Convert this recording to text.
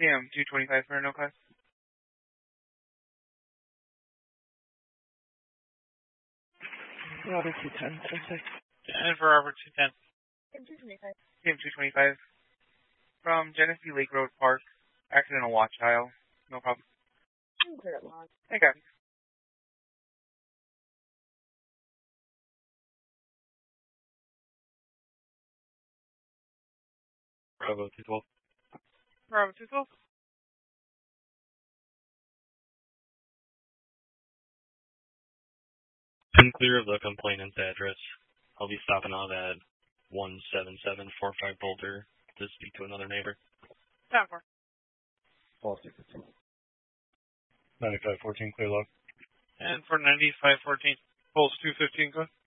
PM 225 for no class. Robert 210, suspect. And for Robert 210. PM 225. PM 225. From Genesee Lake Road Park. Accidental watch dial. No problem. Clear it log. I got it. Bravo 212. Bravo 212. In clear of the complainant's address, I'll be stopping out at 17745 Boulder to speak to another neighbor. 10-4. False 215. 9514, clear log. And for 9514, pulse 215, go.